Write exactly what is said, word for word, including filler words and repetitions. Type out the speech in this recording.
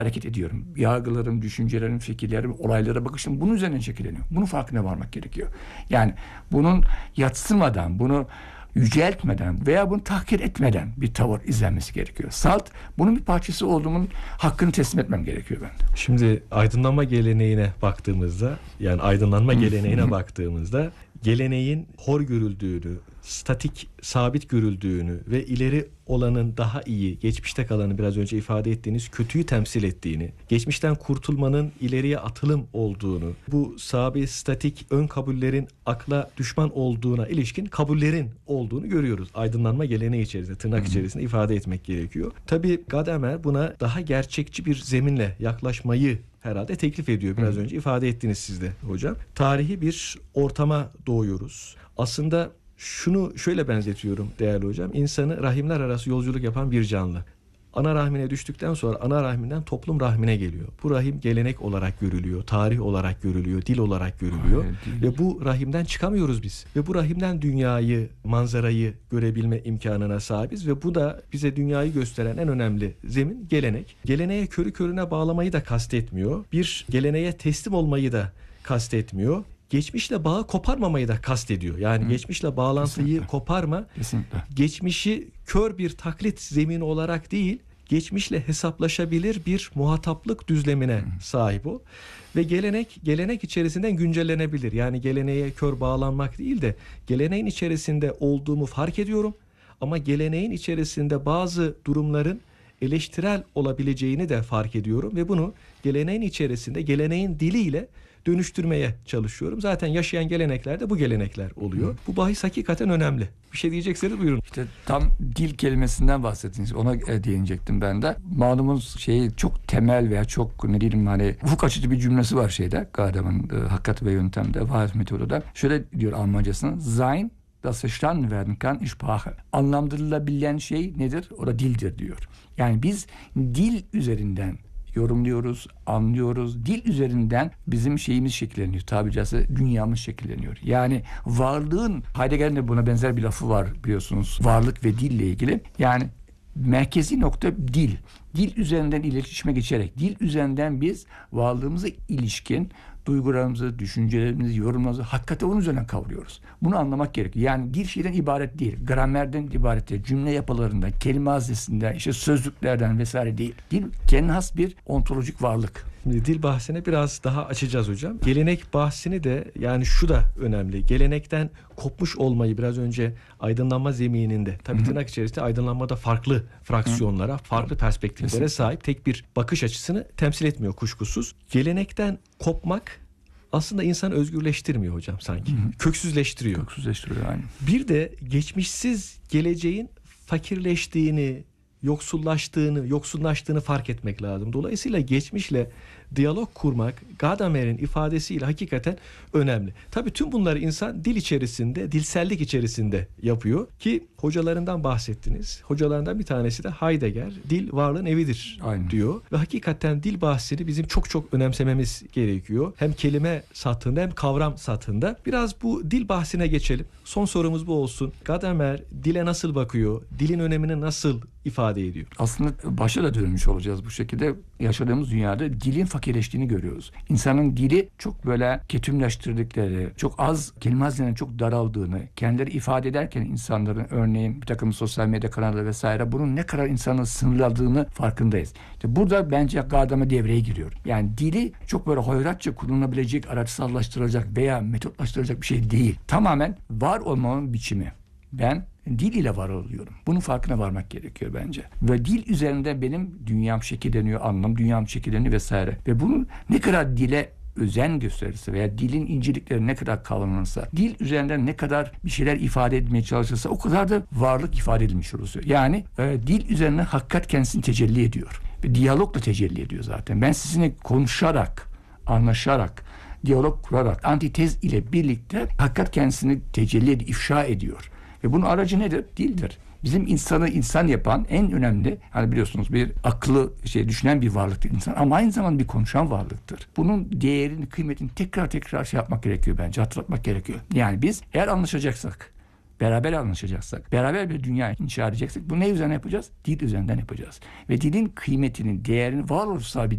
hareket ediyorum. Yargılarım, düşüncelerim, fikirlerim, olaylara bakışım bunun üzerinden şekilleniyor. Bunun farkına varmak gerekiyor. Yani bunun yadsımadan, bunu yüceltmeden veya bunu tahkir etmeden bir tavır izlenmesi gerekiyor. Salt, bunun bir parçası olduğumun hakkını teslim etmem gerekiyor ben. Şimdi aydınlanma geleneğine baktığımızda, yani aydınlanma geleneğine baktığımızda geleneğin hor görüldüğünü, statik, sabit görüldüğünü ve ileri olanın daha iyi, geçmişte kalanı biraz önce ifade ettiğiniz kötüyü temsil ettiğini, geçmişten kurtulmanın ileriye atılım olduğunu, bu sabit, statik ön kabullerin akla düşman olduğuna ilişkin kabullerin olduğunu görüyoruz. Aydınlanma geleneği içerisinde, tırnak içerisinde ifade etmek gerekiyor. Tabii Gadamer buna daha gerçekçi bir zeminle yaklaşmayı herhalde teklif ediyor. Biraz önce ifade ettiniz siz de hocam. Tarihi bir ortama doğuyoruz. Aslında şunu şöyle benzetiyorum değerli hocam. İnsanı rahimler arası yolculuk yapan bir canlı. Ana rahmine düştükten sonra ana rahminden toplum rahmine geliyor. Bu rahim gelenek olarak görülüyor, tarih olarak görülüyor, dil olarak görülüyor. Hayır, ve bu rahimden çıkamıyoruz biz. Ve bu rahimden dünyayı, manzarayı görebilme imkanına sahibiz ve bu da bize dünyayı gösteren en önemli zemin gelenek. Geleneğe körü körüne bağlamayı da kastetmiyor. Bir geleneğe teslim olmayı da kastetmiyor. Geçmişle bağı koparmamayı da kastediyor. Yani Hı. geçmişle bağlantıyı Kesinlikle. koparma. Kesinlikle. Geçmişi kör bir taklit zemini olarak değil, geçmişle hesaplaşabilir bir muhataplık düzlemine Hı. sahip ol. Ve gelenek, gelenek içerisinden güncellenebilir. Yani geleneğe kör bağlanmak değil de geleneğin içerisinde olduğumu fark ediyorum. Ama geleneğin içerisinde bazı durumların eleştirel olabileceğini de fark ediyorum. Ve bunu geleneğin içerisinde, geleneğin diliyle dönüştürmeye çalışıyorum. Zaten yaşayan gelenekler de bu gelenekler oluyor. Hı. Bu bahis hakikaten önemli. Bir şey diyecekseniz buyurun. İşte tam dil kelimesinden bahsettiniz. Ona e, değinecektim ben de. Malumunuz şeyi çok temel veya çok ne diyelim hani ufuk açıcı bir cümlesi var şeyde. Gadamer'in e, Hakikat ve Yöntem'de, Wahrheit Methode'da. Şöyle diyor Almancasını. Sein, das verstanden werden kann, ist Sprache. Anlamlandırılabilen şey nedir? O da dildir diyor. Yani biz dil üzerinden yorumluyoruz, anlıyoruz. Dil üzerinden bizim şeyimiz şekilleniyor. Tabiri caizse dünyamız şekilleniyor. Yani varlığın, Heidegger'in de buna benzer bir lafı var biliyorsunuz. Varlık ve dille ilgili. Yani merkezi nokta dil. Dil üzerinden iletişime geçerek, dil üzerinden biz varlığımıza ilişkin duygularımızı, düşüncelerimizi, yorumlarımızı hakikaten onun üzerinden kavruyoruz. Bunu anlamak gerekiyor. Yani dil şeyden ibaret değil. Gramerden ibaret değil. Cümle yapılarından, kelime haznesinden, işte sözlüklerden vesaire değil. Dil kendine has bir ontolojik varlık. Şimdi dil bahsini biraz daha açacağız hocam. Gelenek bahsini de yani şu da önemli. Gelenekten kopmuş olmayı biraz önce aydınlanma zemininde, tabii tırnak içerisinde aydınlanmada farklı fraksiyonlara, farklı perspektiflere sahip tek bir bakış açısını temsil etmiyor kuşkusuz. Gelenekten kopmak aslında insanı özgürleştirmiyor hocam sanki. Hı hı. Köksüzleştiriyor. Köksüzleştiriyor yani. Bir de geçmişsiz geleceğin fakirleştiğini, yoksullaştığını, yoksullaştığını fark etmek lazım. Dolayısıyla geçmişle diyalog kurmak Gadamer'in ifadesiyle hakikaten önemli. Tabii tüm bunları insan dil içerisinde, dilsellik içerisinde yapıyor ki hocalarından bahsettiniz. Hocalarından bir tanesi de Heidegger, dil varlığın evidir Aynen. diyor. Ve hakikaten dil bahsini bizim çok çok önemsememiz gerekiyor. Hem kelime sathında hem kavram sathında. Biraz bu dil bahsine geçelim. Son sorumuz bu olsun. Gadamer dile nasıl bakıyor? Dilin önemini nasıl ifade ediyor? Aslında başa da dönmüş olacağız bu şekilde. Yaşadığımız dünyada dilin fakirleştiğini görüyoruz. İnsanın dili çok böyle ketumlaştırdıkları, çok az kelime hazinenin çok daraldığını, kendileri ifade ederken insanların örneğin bir takım sosyal medya kanalları vesaire bunun ne kadar insanı sınırladığını farkındayız. İşte burada bence Gadamer devreye giriyor. Yani dili çok böyle hoyratça kullanılabilecek, araçsallaştırılacak veya metotlaştırılacak bir şey değil. Tamamen var olmanın biçimi. Ben dil ile var oluyorum. Bunun farkına varmak gerekiyor bence. Ve dil üzerinde benim dünyam şekilleniyor, anlam dünyam şekilleniyor vesaire. Ve bunun ne kadar dile özen gösterirse veya dilin incelikleri ne kadar kavranırsa, dil üzerinden ne kadar bir şeyler ifade etmeye çalışırsa o kadar da varlık ifade edilmiş oluyor. Yani e, dil üzerine hakikat kendisini tecelli ediyor. Ve diyalogla tecelli ediyor zaten. Ben sizinle konuşarak, anlaşarak, diyalog kurarak, antitez ile birlikte hakikat kendisini tecelli ediyor, ifşa ediyor. Ve bunun aracı nedir? Dildir. Bizim insanı insan yapan en önemli, hani biliyorsunuz bir aklı şey düşünen bir varlıktır insan ama aynı zamanda bir konuşan varlıktır. Bunun değerini, kıymetini tekrar tekrar şey yapmak gerekiyor bence, hatırlatmak gerekiyor. Yani biz eğer anlaşacaksak, beraber anlaşacaksak, beraber bir dünya inşa edeceksek bunu ne üzerine yapacağız? Dil üzerinden yapacağız. Ve dilin kıymetinin, değerinin varoluşsal bir